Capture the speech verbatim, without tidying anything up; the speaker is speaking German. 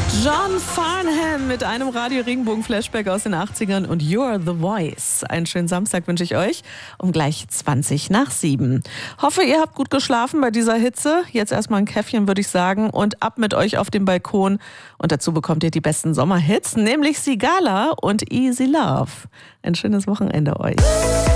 John Farnham mit einem Radio-Regenbogen-Flashback aus den achtzigern und You're the Voice. Einen schönen Samstag wünsche ich euch um gleich zwanzig nach sieben. Hoffe, ihr habt gut geschlafen bei dieser Hitze. Jetzt erstmal ein Käffchen, würde ich sagen, und ab mit euch auf den Balkon. Und dazu bekommt ihr die besten Sommerhits, nämlich Sigala und Easy Love. Ein schönes Wochenende euch.